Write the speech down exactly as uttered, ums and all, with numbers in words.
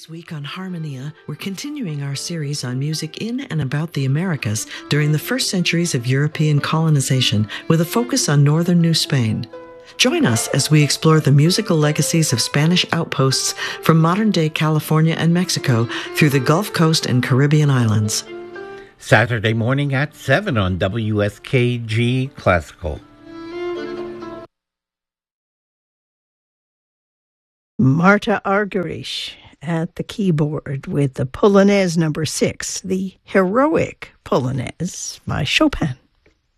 week on Harmonia, we're continuing our series on music in and about the Americas during the first centuries of European colonization with a focus on northern New Spain. Join us as we explore the musical legacies of Spanish outposts from modern-day California and Mexico through the Gulf Coast and Caribbean islands. Saturday morning at seven on W S K G Classical. Marta Argerich at the keyboard with the Polonaise number six, the Heroic Polonaise by Chopin.